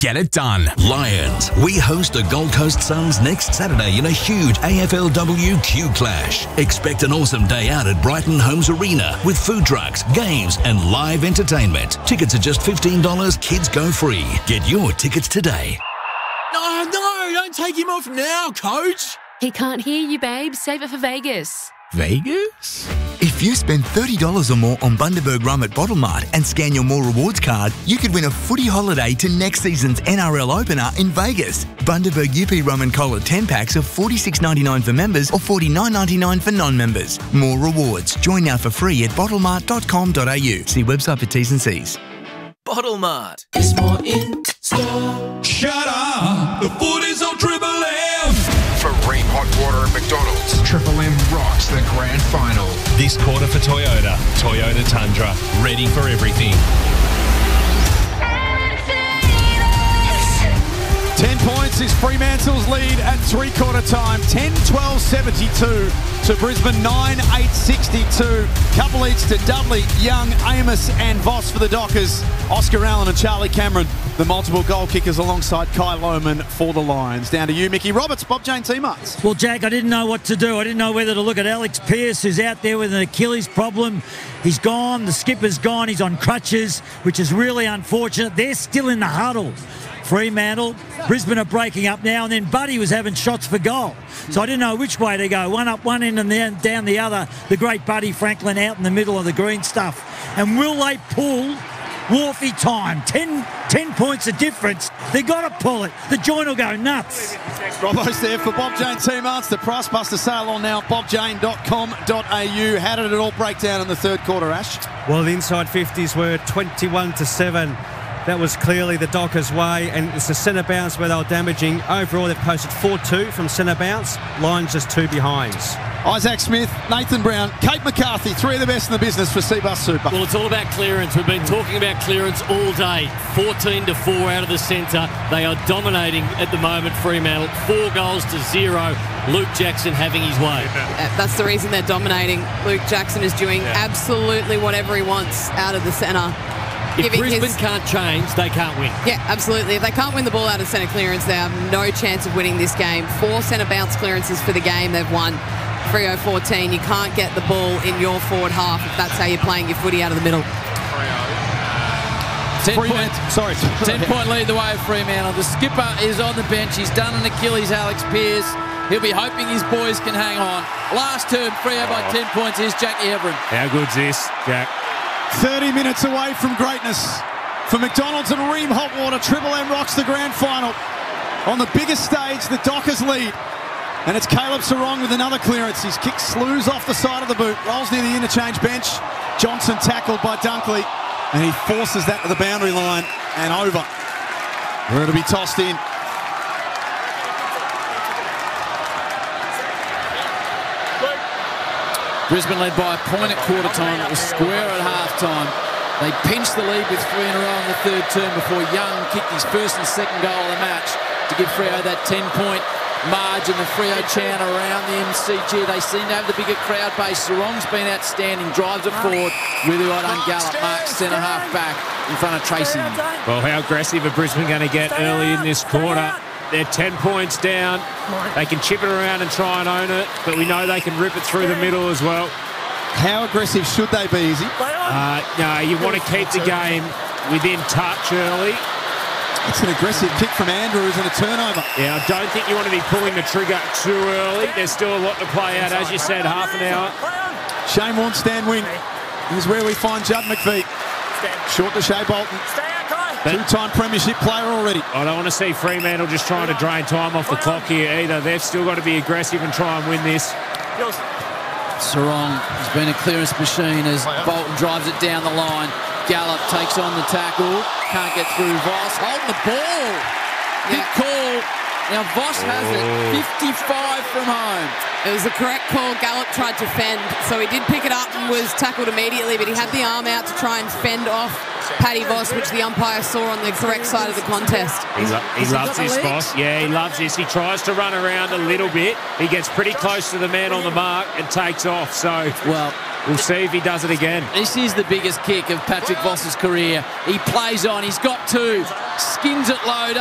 Get it done. Lions. We host the Gold Coast Suns next Saturday in a huge AFLW Q Clash. Expect an awesome day out at Brighton Homes Arena with food trucks, games and live entertainment. Tickets are just $15. Kids go free. Get your tickets today. Oh, no, don't take him off now, coach. He can't hear you, babe. Save it for Vegas. Vegas? If you spend $30 or more on Bundaberg Rum at Bottle Mart and scan your More Rewards card, you could win a footy holiday to next season's NRL opener in Vegas. Bundaberg UP Rum and Cola 10-packs of $46.99 for members or $49.99 for non-members. More Rewards. Join now for free at bottlemart.com.au. See website for T's and C's. Bottle Mart. It's more in store. Shut up! The foot is on Triple M! For Ream Hot Water at McDonald's, Triple M rocks the grand final. This quarter for Toyota. Toyota Tundra. Ready for everything. 10 points is Fremantle's lead at three-quarter time. 10-12-72 to Brisbane, 9-8-62. Couple leads to Dudley, Young, Amos and Voss for the Dockers. Oscar Allen and Charlie Cameron, the multiple goal kickers alongside Kai Lohman for the Lions. Down to you, Mickey Roberts, Bob Jane T-Marts. Well, Jack, I didn't know what to do. I didn't know whether to look at Alex Pearce, who's out there with an Achilles problem. He's gone. The skipper's gone. He's on crutches, which is really unfortunate. They're still in the huddle. Fremantle, Brisbane are breaking up now, and then Buddy was having shots for goal. So I didn't know which way to go. One up one end and then down the other. The great Buddy Franklin out in the middle of the green stuff. And will they pull Wharfie time? 10 points of difference. They've got to pull it. The joint will go nuts. Robbo's there for Bob Jane T-Marts. The Price Buster sale on now, bobjane.com.au. How did it all break down in the third quarter, Ash? Well, the inside 50s were 21-7. That was clearly the Dockers' way, and it's the centre bounce where they were damaging. Overall, they've posted 4-2 from centre bounce. Lions just two behinds. Isaac Smith, Nathan Brown, Kate McCarthy, three of the best in the business for Seabus Super. Well, it's all about clearance. We've been talking about clearance all day. 14-4 out of the centre. They are dominating at the moment, Fremantle. 4 goals to 0. Luke Jackson having his way. That's the reason they're dominating. Luke Jackson is doing absolutely whatever he wants out of the centre. If Brisbane can't change, they can't win. Yeah, absolutely. If they can't win the ball out of centre clearance, they have no chance of winning this game. 4 centre bounce clearances for the game. They've won. Freo 14. You can't get the ball in your forward half if that's how you're playing your footy out of the middle. 10-point lead the way of Fremantle. The skipper is on the bench. He's done an Achilles, Alex Pearce. He'll be hoping his boys can hang on. Last term, Freo by 10 points. Here's Jackie Hebron. How good's this, Jack? 30 minutes away from greatness. For McDonald's and Ream Hot Water, Triple M rocks the grand final. On the biggest stage, the Dockers lead. And it's Caleb Sarong with another clearance. He's kicked Slews off the side of the boot. Rolls near the interchange bench. Johnson tackled by Dunkley. And he forces that to the boundary line and over. Where it'll be tossed in. Brisbane led by a point at quarter time. It was square at half time. They pinched the lead with 3 in a row in the third term before Young kicked his first and second goal of the match to give Freo that 10-point margin. The Freo chant around the MCG. They seem to have the bigger crowd base. Sarong's been outstanding. Drives it forward. Really well done, Gallup. Marks centre half back in front of Tracy. Well, how aggressive are Brisbane going to get early in this quarter? They're 10 points down. They can chip it around and try and own it, but we know they can rip it through the middle as well. How aggressive should they be, Izzy? No, you want to keep the game within touch early. It's an aggressive kick from Andrews and a turnover. Yeah, I don't think you want to be pulling the trigger too early. There's still a lot to play out, as you said, half an hour. Shane Warne, Stan Wing. Here's where we find Judd McVeigh. Short to Shea Bolton. Two-time premiership player already. I don't want to see Fremantle just trying to drain time off the clock here either. They've still got to be aggressive and try and win this. Sarong has been a clearance machine as Bolton drives it down the line. Gallup takes on the tackle. Can't get through Voss. Holding the ball. Big call. Now Voss has it. 55 from home. It was the correct call. Gallup tried to fend, so he did pick it up and was tackled immediately, but he had the arm out to try and fend off Paddy Voss, which the umpire saw on the correct side of the contest. He loves this, Voss. Yeah, he loves this. He tries to run around a little bit. He gets pretty close to the man on the mark and takes off. So, well, We'll see if he does it again. This is the biggest kick of Patrick Voss's career. He plays on. He's got two. Skins it low.